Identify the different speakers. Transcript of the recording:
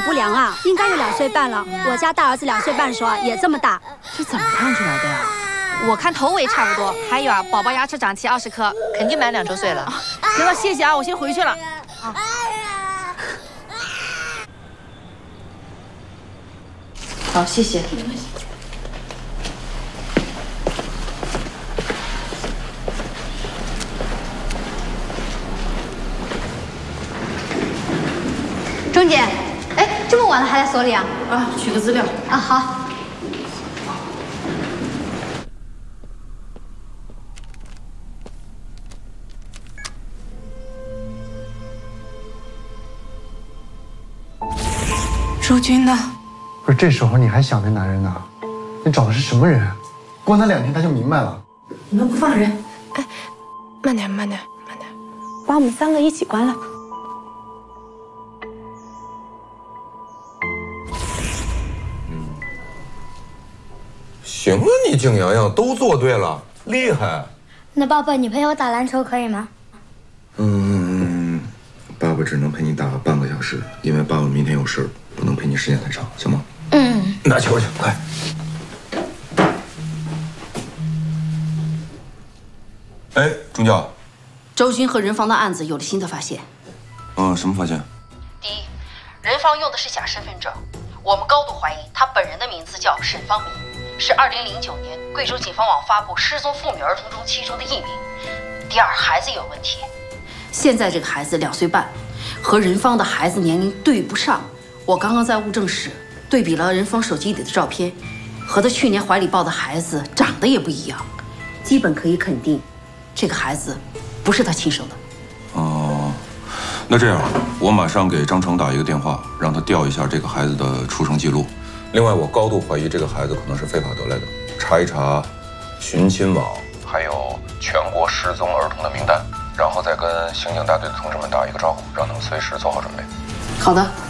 Speaker 1: 不良啊，应该有2岁半了。我家大儿子2岁半的时候也这么大。
Speaker 2: 这怎么看出来的呀？
Speaker 3: 我看头围差不多，还有啊，宝宝牙齿长齐20颗，肯定满2周岁了。
Speaker 2: 行了，谢谢啊，我先回去了。啊。好，谢谢。
Speaker 4: 钟姐，哎，这么晚了还来所里啊？
Speaker 2: 啊，取个资料。
Speaker 4: 啊，好。
Speaker 2: 周军呢？
Speaker 5: 不是，这时候你还想那男人呢？你找的是什么人？关他2天他就明白了。
Speaker 2: 你们不放人？
Speaker 6: 哎，慢点，慢点，慢点，
Speaker 7: 把我们3个一起关了。
Speaker 8: 行啊，你景阳阳都做对了，厉害。
Speaker 9: 那爸爸，你陪我打篮球可以吗？
Speaker 10: 爸爸只能陪你打半个小时，因为爸爸明天有事，不能陪你时间太长，行吗？拿球去，快。哎，钟教，
Speaker 2: 周军和任芳的案子有了新的发现。
Speaker 10: 什么发现？
Speaker 2: 第一，任芳用的是假身份证，我们高度怀疑他本人的名字叫沈芳明，是2009年贵州警方网发布失踪妇女儿童中其中的1名。第二，孩子有问题，现在这个孩子2岁半，和任芳的孩子年龄对不上。我刚刚在物证室对比了任芳手机里的照片，和她去年怀里抱的孩子长得也不一样，基本可以肯定，这个孩子不是她亲生的。
Speaker 10: 哦，那这样，我马上给张成打一个电话，让他调一下这个孩子的出生记录。另外，我高度怀疑这个孩子可能是非法得来的，查一查寻亲网，还有全国失踪儿童的名单，然后再跟刑警大队的同志们打一个招呼，让他们随时做好准备。
Speaker 2: 好的。